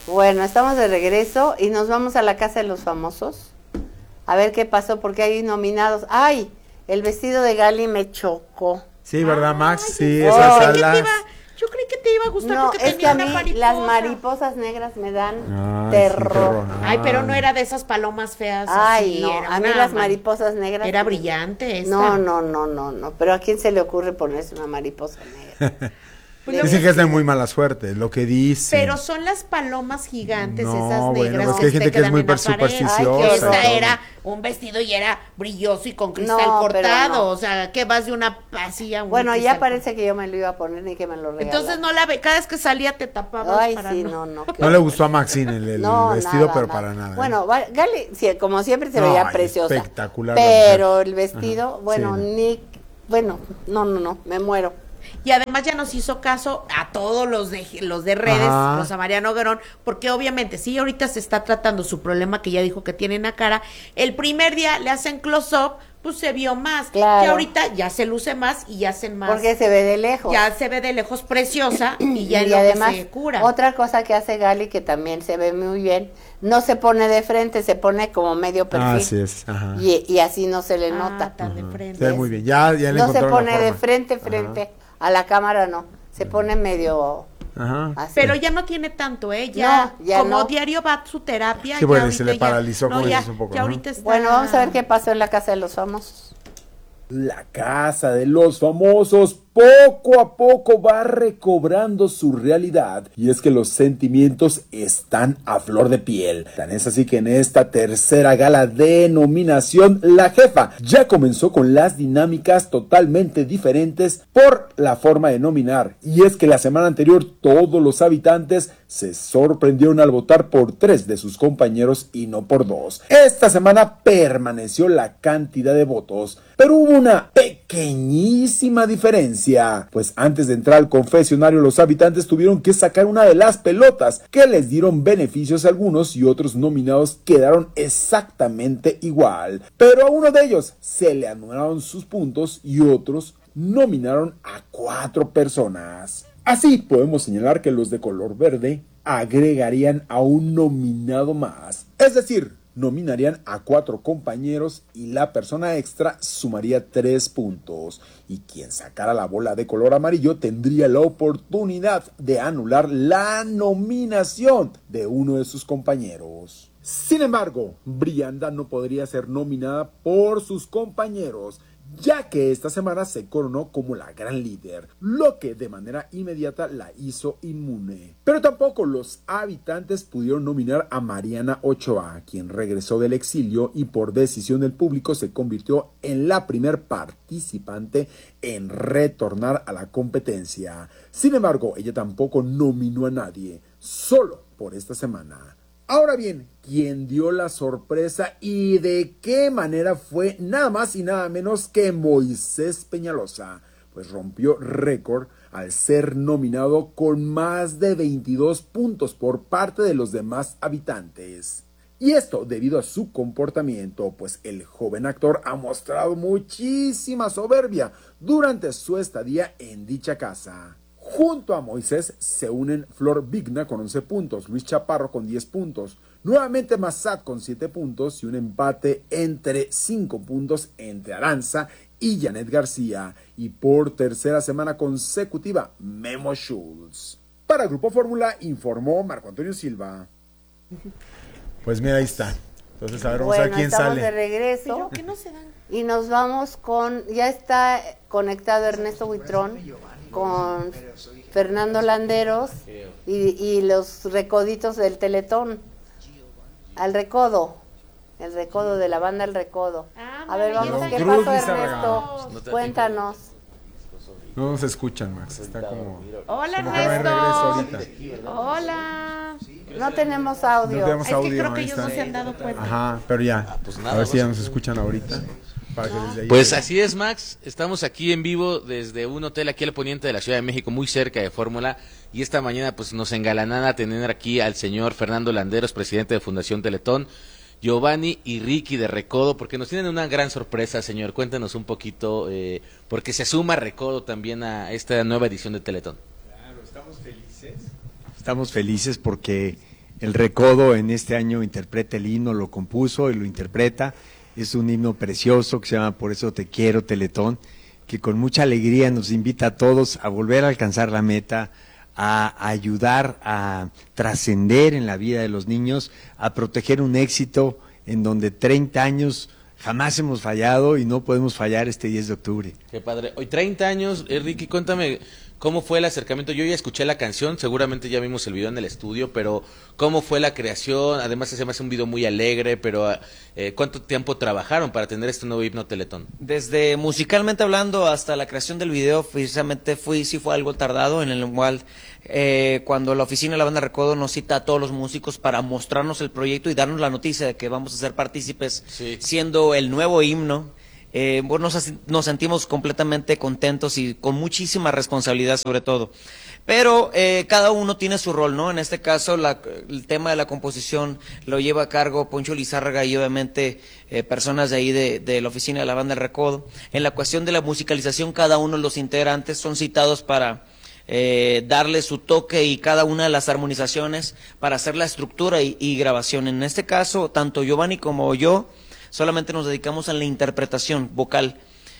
Bueno, estamos de regreso y nos vamos a la Casa de los Famosos. A ver qué pasó, porque hay nominados. ¡Ay! El vestido de Gali me chocó. Sí, ¿verdad, Max? Ay, Sí, yo esas creí que alas. yo creí que te iba a gustar No, porque es que tenía a mí una mariposa. las mariposas negras me dan Ay, terror. sí, terror. Ay, pero no era de esas palomas feas. Ay, así, no, era a mí una las mariposas negras. Era brillante esta. No. Pero ¿a quién se le ocurre ponerse una mariposa negra? Pues Dicen que es de muy mala suerte, lo que dicen. Pero son las palomas gigantes, No, esas bueno, negras es que hay gente que es muy supersticiosa. Ay, qué Esta horror. era un vestido y era brilloso y con cristal No, pero cortado. no. O sea, que vas de una pasilla a un Bueno, ya cristal parece que yo me lo iba a poner ni que me lo regalaran. Entonces no la ve, cada vez que salía te tapabas Ay, para sí, no. no. No le gustó a Maxine el No, vestido, nada, pero nada. para nada. Bueno, Gali, sí, como siempre se No, veía ay, preciosa. espectacular la Pero mujer. el vestido, Ajá, bueno, sí, no, me muero. Y además ya nos hizo caso a todos los de redes, Ajá. los a Mariano Guerrón, porque obviamente sí ahorita se está tratando su problema que ya dijo que tiene en la cara, el primer día le hacen close-up, pues se vio más, Claro. que ahorita ya se luce más y hacen más. Porque se ve de lejos. Ya se ve de lejos preciosa y ya y en lo además, que se cura. otra cosa que hace Gali, que también se ve muy bien, no se pone de frente, se pone como medio perfil. Así es, ajá. Y así no se le nota. Tan de frente. Se ve muy bien, ya le No se encontraron pone la de forma. frente, a la cámara no, se pone medio Ajá. así. Pero ya no tiene tanto, ya, No, ya como no. diario va su terapia. Sí, ya bueno, y se ahorita le paralizó, como ya, dices, un poco, ya ¿no? ahorita está... Bueno, vamos a ver qué pasó en la Casa de los Famosos. La Casa de los Famosos poco a poco va recobrando su realidad, y es que los sentimientos están a flor de piel. Tan es así que en esta tercera gala de nominación, la jefa ya comenzó con las dinámicas totalmente diferentes por la forma de nominar, y es que la semana anterior todos los habitantes se sorprendieron al votar por 3 de sus compañeros y no por 2. Esta semana permaneció la cantidad de votos, pero hubo una pequeñísima diferencia, pues antes de entrar al confesionario los habitantes tuvieron que sacar una de las pelotas que les dieron beneficios a algunos, y otros nominados quedaron exactamente igual, pero a uno de ellos se le anularon sus puntos y otros nominaron a 4 personas. Así podemos señalar que los de color verde agregarían a un nominado más, es decir, nominarían a 4 compañeros y la persona extra sumaría 3 puntos, y quien sacara la bola de color amarillo tendría la oportunidad de anular la nominación de uno de sus compañeros. Sin embargo, Brianda no podría ser nominada por sus compañeros, ya que esta semana se coronó como la gran líder, lo que de manera inmediata la hizo inmune. Pero tampoco los habitantes pudieron nominar a Mariana Ochoa, quien regresó del exilio y por decisión del público se convirtió en la primer participante en retornar a la competencia. Sin embargo, ella tampoco nominó a nadie, solo por esta semana. Ahora bien, ¿quién dio la sorpresa y de qué manera? Fue nada más y nada menos que Moisés Peñalosa, pues rompió récord al ser nominado con más de 22 puntos por parte de los demás habitantes. Y esto debido a su comportamiento, pues el joven actor ha mostrado muchísima soberbia durante su estadía en dicha casa. Junto a Moisés se unen Flor Vigna con 11 puntos, Luis Chaparro con 10 puntos, nuevamente Massad con 7 puntos y un empate entre 5 puntos entre Aranza y Janet García, y por tercera semana consecutiva Memo Schultz. Para Grupo Fórmula informó Marco Antonio Silva. Pues mira, ahí está. Entonces, a ver, vamos Bueno, a ver quién estamos sale. de regreso Pero que no se dan. y nos vamos con, ya está conectado Ernesto Buitrón con Fernando Landeros y los recoditos del Teletón. El recodo de la banda El Recodo. A ver, vamos, ya ¿qué está. pasó, Cruz dice Ernesto? Cuéntanos. No nos escuchan, Max. Está como... Hola, como que no hay regreso ahorita. Ernesto. Hola. No tenemos audio. No tenemos Es que audio, creo que ahí ellos está. no se han dado cuenta. Ajá, pero ya. pues A nada, ver si ya vamos. nos escuchan ahorita. Para que desde ahí Pues así es, Max. Estamos aquí en vivo desde un hotel aquí al poniente de la Ciudad de México, muy cerca de Fórmula. Y esta mañana pues nos engalanan a tener aquí al señor Fernando Landeros, presidente de Fundación Teletón, Giovanni y Ricky de Recodo, porque nos tienen una gran sorpresa, señor. Cuéntanos un poquito, porque se suma Recodo también a esta nueva edición de Teletón. Claro, estamos felices. Estamos felices porque el Recodo en este año interpreta el himno, lo compuso y lo interpreta. Es un himno precioso que se llama Por eso te quiero, Teletón, que con mucha alegría nos invita a todos a volver a alcanzar la meta, a ayudar a trascender en la vida de los niños, a proteger un éxito en donde 30 años jamás hemos fallado y no podemos fallar este 10 de octubre. Qué padre. Hoy 30 años, Ricky, cuéntame cómo fue el acercamiento. Yo ya escuché la canción, seguramente ya vimos el video en el estudio, pero ¿cómo fue la creación? Además se me hace un video muy alegre, pero ¿cuánto tiempo trabajaron para tener este nuevo himno Teletón? Desde musicalmente hablando hasta la creación del video, precisamente sí fue algo tardado, en el cual cuando la oficina de la banda Recodo nos cita a todos los músicos para mostrarnos el proyecto y darnos la noticia de que vamos a ser partícipes, siendo el nuevo himno. Nos sentimos completamente contentos y con muchísima responsabilidad sobre todo. Pero cada uno tiene su rol, ¿no? En este caso el tema de la composición lo lleva a cargo Poncho Lizárraga y obviamente personas de ahí de la oficina de la banda El Recodo. En la cuestión de la musicalización, cada uno de los integrantes son citados para darle su toque y cada una de las armonizaciones para hacer la estructura y grabación. En este caso, tanto Giovanni como yo solamente nos dedicamos a la interpretación vocal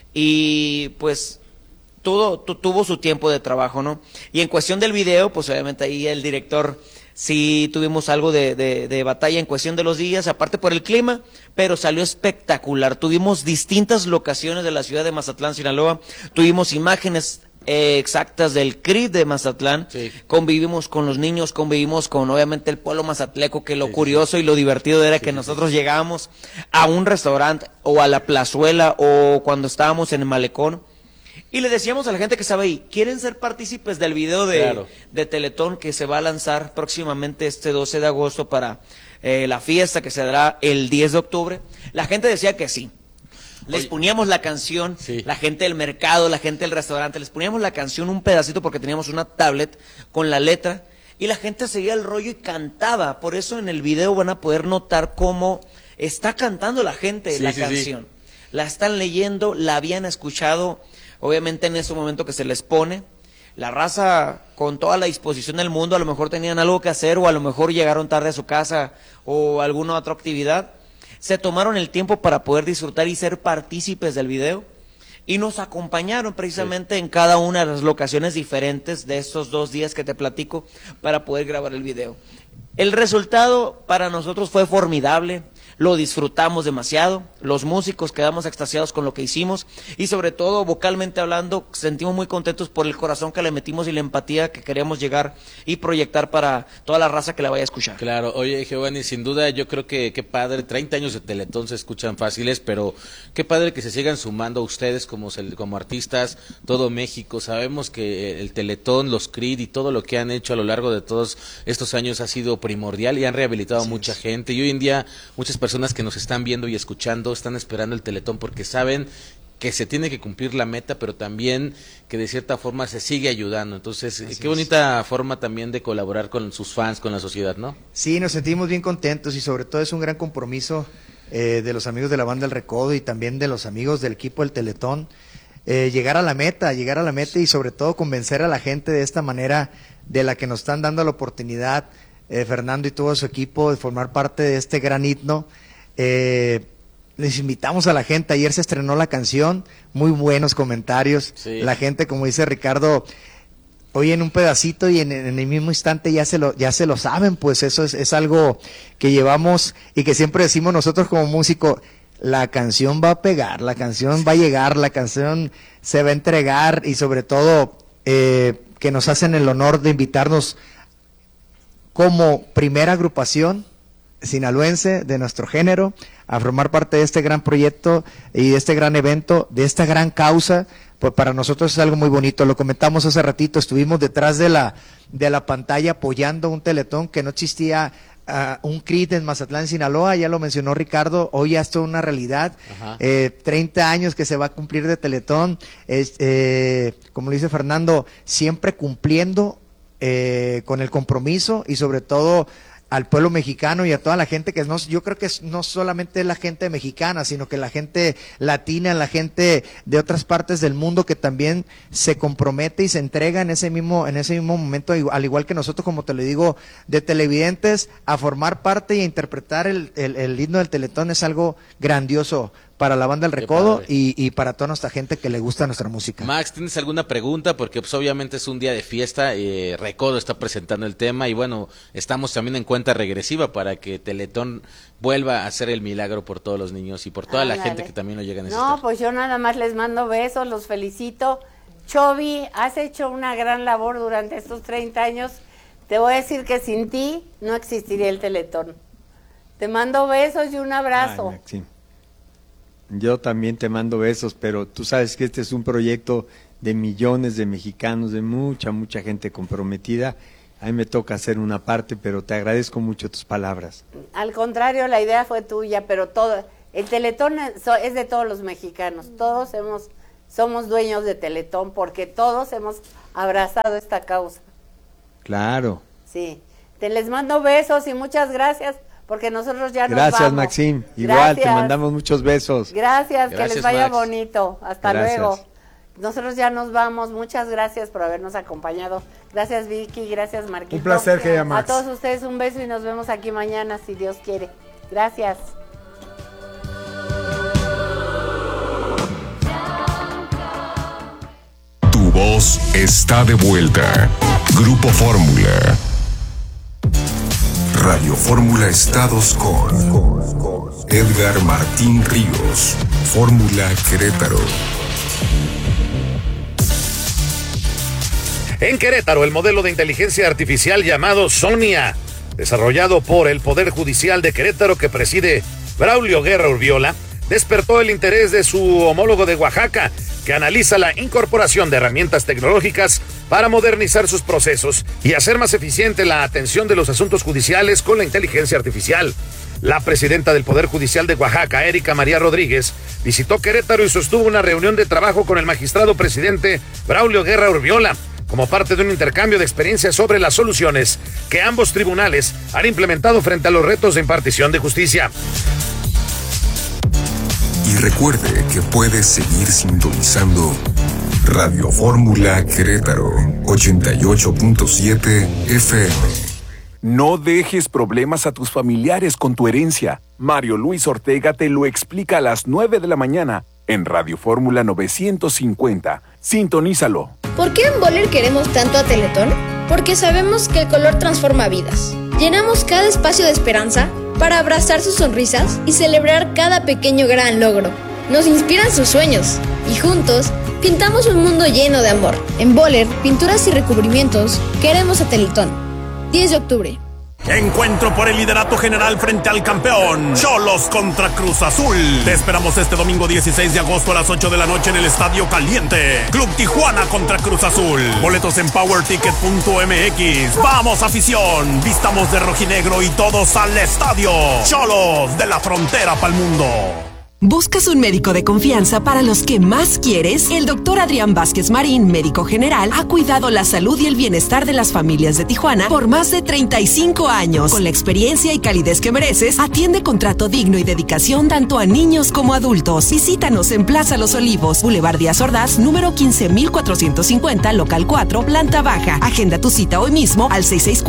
y pues todo tuvo su tiempo de trabajo, ¿no? Y en cuestión del video, pues obviamente ahí el director sí tuvimos algo de batalla en cuestión de los días, aparte por el clima, pero salió espectacular. Tuvimos distintas locaciones de la ciudad de Mazatlán, Sinaloa, tuvimos imágenes exactas del CRID de Mazatlán, convivimos con los niños, convivimos con obviamente el pueblo mazatleco, que lo curioso y lo divertido era que nosotros llegábamos a un restaurante o a la plazuela o cuando estábamos en el malecón y le decíamos a la gente que estaba ahí, ¿quieren ser partícipes del video de Teletón que se va a lanzar próximamente este 12 de agosto para la fiesta que se dará el 10 de octubre? La gente decía que sí. Les poníamos la canción, la gente del mercado, la gente del restaurante, les poníamos la canción un pedacito porque teníamos una tablet con la letra y la gente seguía el rollo y cantaba. Por eso en el video van a poder notar cómo está cantando la gente la canción. La están leyendo, la habían escuchado, obviamente en ese momento que se les pone. La raza con toda la disposición del mundo, a lo mejor tenían algo que hacer o a lo mejor llegaron tarde a su casa o alguna otra actividad. Se tomaron el tiempo para poder disfrutar y ser partícipes del video y nos acompañaron precisamente en cada una de las locaciones diferentes de estos 2 días que te platico para poder grabar el video. El resultado para nosotros fue formidable, lo disfrutamos demasiado, los músicos quedamos extasiados con lo que hicimos y sobre todo vocalmente hablando sentimos muy contentos por el corazón que le metimos y la empatía que queremos llegar y proyectar para toda la raza que la vaya a escuchar. Claro, oye Giovanni, sin duda yo creo que qué padre, 30 años de Teletón se escuchan fáciles, pero qué padre que se sigan sumando ustedes como artistas, todo México. Sabemos que el Teletón, los CRID y todo lo que han hecho a lo largo de todos estos años ha sido primordial y han rehabilitado a mucha gente y hoy en día muchas personas que nos están viendo y escuchando están esperando el Teletón porque saben que se tiene que cumplir la meta, pero también que de cierta forma se sigue ayudando. Entonces, qué bonita forma también de colaborar con sus fans, con la sociedad, ¿no? Sí, nos sentimos bien contentos y sobre todo es un gran compromiso de los amigos de la banda El Recodo y también de los amigos del equipo del Teletón, llegar a la meta y sobre todo convencer a la gente de esta manera de la que nos están dando la oportunidad Fernando y todo su equipo de formar parte de este gran himno. Les invitamos a la gente, ayer se estrenó la canción, muy buenos comentarios, la gente, como dice Ricardo, oyen un pedacito y en el mismo instante ya se lo saben, pues eso es algo que llevamos y que siempre decimos nosotros como músicos, la canción va a pegar, la canción va a llegar, la canción se va a entregar y sobre todo que nos hacen el honor de invitarnos como primera agrupación sinaloense de nuestro género a formar parte de este gran proyecto y de este gran evento, de esta gran causa, pues para nosotros es algo muy bonito. Lo comentamos hace ratito, estuvimos detrás de la pantalla apoyando un Teletón que no existía, un CRID en Mazatlán, Sinaloa, ya lo mencionó Ricardo, hoy ya es toda una realidad, 30 años que se va a cumplir de Teletón, como lo dice Fernando, siempre cumpliendo con el compromiso y sobre todo al pueblo mexicano y a toda la gente que yo creo que no solamente la gente mexicana, sino que la gente latina, la gente de otras partes del mundo que también se compromete y se entrega en ese mismo momento, al igual que nosotros, como te lo digo, de televidentes, a formar parte y a interpretar el himno del Teletón es algo grandioso para la Banda El Recodo y para toda nuestra gente que le gusta nuestra música. Max, ¿tienes alguna pregunta? Porque pues obviamente es un día de fiesta, Recodo está presentando el tema y bueno, estamos también en cuenta regresiva para que Teletón vuelva a hacer el milagro por todos los niños y por toda la gente que también lo llega a necesitar. No, pues yo nada más les mando besos, los felicito. Chovy, has hecho una gran labor durante estos 30 años. Te voy a decir que sin ti no existiría el Teletón. Te mando besos y un abrazo. Ay, Maxim. Yo también te mando besos, pero tú sabes que este es un proyecto de millones de mexicanos, de mucha gente comprometida. A mí me toca hacer una parte, pero te agradezco mucho tus palabras. Al contrario, la idea fue tuya, pero el Teletón es de todos los mexicanos. Todos somos dueños de Teletón porque todos hemos abrazado esta causa. Claro. Sí. Les mando besos y muchas gracias. Porque nosotros ya nos Gracias, vamos. Maxim. Igual, te mandamos muchos besos. Gracias, que les vaya Max. bonito. Hasta Gracias. luego. Nosotros ya nos vamos. Muchas gracias por habernos acompañado. Gracias, Vicky. Gracias, Marquito. Un placer, querida Max. A todos ustedes un beso y nos vemos aquí mañana, si Dios quiere. Gracias. Tu voz está de vuelta. Grupo Fórmula. Radio Fórmula Estados con Edgar Martín Ríos. Fórmula Querétaro. En Querétaro, el modelo de inteligencia artificial llamado Sonia, desarrollado por el Poder Judicial de Querétaro que preside Braulio Guerra Urbiola, despertó el interés de su homólogo de Oaxaca, que analiza la incorporación de herramientas tecnológicas para modernizar sus procesos y hacer más eficiente la atención de los asuntos judiciales con la inteligencia artificial. La presidenta del Poder Judicial de Oaxaca, Erika María Rodríguez, visitó Querétaro y sostuvo una reunión de trabajo con el magistrado presidente Braulio Guerra Urbiola, como parte de un intercambio de experiencias sobre las soluciones que ambos tribunales han implementado frente a los retos de impartición de justicia. Y recuerde que puedes seguir sintonizando Radio Fórmula Querétaro 88.7 FM. No dejes problemas a tus familiares con tu herencia. Mario Luis Ortega te lo explica a las 9 de la mañana en Radio Fórmula 950. Sintonízalo. ¿Por qué en Boller queremos tanto a Teletón? Porque sabemos que el color transforma vidas. Llenamos cada espacio de esperanza para abrazar sus sonrisas y celebrar cada pequeño gran logro. Nos inspiran sus sueños y juntos pintamos un mundo lleno de amor. En Boller, pinturas y recubrimientos, queremos a Teletón. 10 de octubre. Encuentro por el liderato general frente al campeón Xolos contra Cruz Azul. Te esperamos este domingo 16 de agosto a las 8 de la noche en el Estadio Caliente. Club Tijuana contra Cruz Azul. Boletos en powerticket.mx. ¡Vamos, afición! Vistamos de rojinegro y todos al estadio. Xolos, de la frontera pa'l mundo. ¿Buscas un médico de confianza para los que más quieres? El doctor Adrián Vázquez Marín, médico general, ha cuidado la salud y el bienestar de las familias de Tijuana por más de 35 años. Con la experiencia y calidez que mereces, atiende con trato digno y dedicación tanto a niños como adultos. Visítanos en Plaza Los Olivos, Boulevard Díaz Ordaz, número 15450, local 4, planta baja. Agenda tu cita hoy mismo al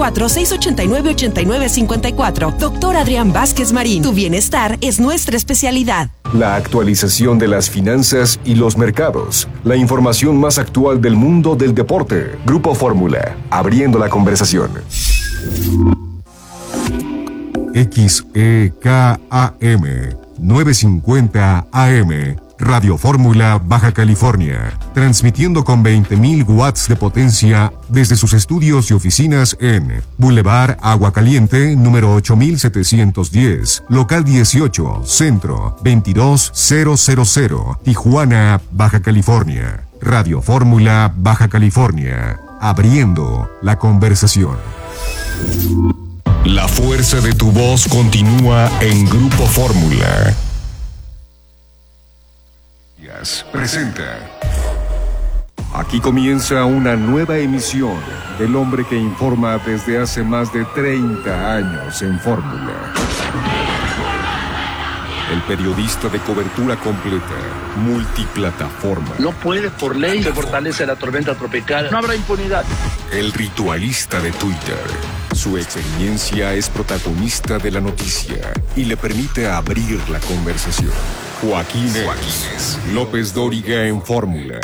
664-689-8954. Doctor Adrián Vázquez Marín, tu bienestar es nuestra especialidad. La actualización de las finanzas y los mercados. La información más actual del mundo del deporte. Grupo Fórmula, abriendo la conversación. XEKAM 950 AM. Radio Fórmula, Baja California, transmitiendo con 20.000 watts de potencia desde sus estudios y oficinas en Boulevard Agua Caliente, número 8710, local 18, centro 22000, Tijuana, Baja California. Radio Fórmula, Baja California, abriendo la conversación. La fuerza de tu voz continúa en Grupo Fórmula. Presenta Aquí comienza una nueva emisión del hombre que informa desde hace más de 30 años en Fórmula. El periodista de cobertura completa, multiplataforma. No puede, por ley, se fortalece la tormenta tropical. No habrá impunidad. El ritualista de Twitter. Su experiencia es protagonista de la noticia y le permite abrir la conversación. Joaquín López Dóriga en Fórmula.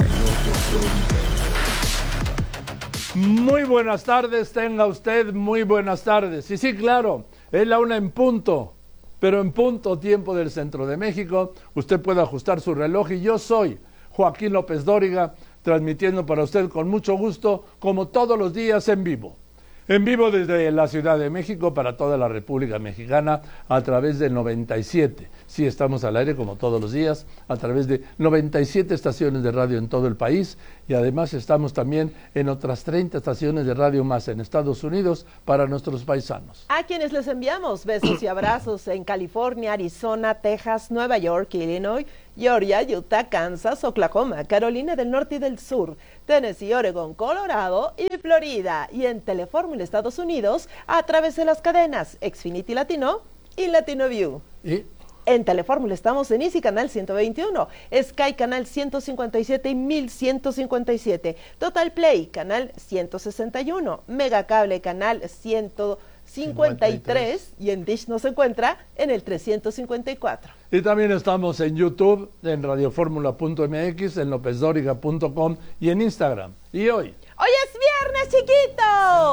Muy buenas tardes, tenga usted muy buenas tardes. Y sí, claro, es la 1 en punto, pero en punto tiempo del centro de México. Usted puede ajustar su reloj y yo soy Joaquín López Dóriga, transmitiendo para usted con mucho gusto, como todos los días, en vivo. En vivo desde la Ciudad de México para toda la República Mexicana a través del 97. Sí, estamos al aire como todos los días a través de 97 estaciones de radio en todo el país y además estamos también en otras 30 estaciones de radio más en Estados Unidos para nuestros paisanos. A quienes les enviamos besos y abrazos en California, Arizona, Texas, Nueva York, Illinois, Georgia, Utah, Kansas, Oklahoma, Carolina del Norte y del Sur, Tennessee, Oregon, Colorado y Florida. Y en Telefórmula Estados Unidos a través de las cadenas Xfinity Latino y Latino View. ¿Y? En Telefórmula estamos en Easy Canal 121, Sky Canal 157 y 1157, Total Play Canal 161, Megacable Canal 153 y en Dish nos encuentra en el 354. Y también estamos en YouTube, en radioformula.mx, en lopezdoriga.com y en Instagram. Y hoy es viernes, chiquito.